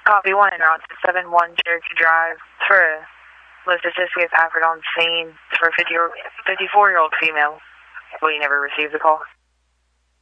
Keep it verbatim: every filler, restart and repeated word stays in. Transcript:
Copy one en route to seven one Cherokee Drive for a Los Associates Alfred on scene for a fifty-four-year-old female. We never received the call.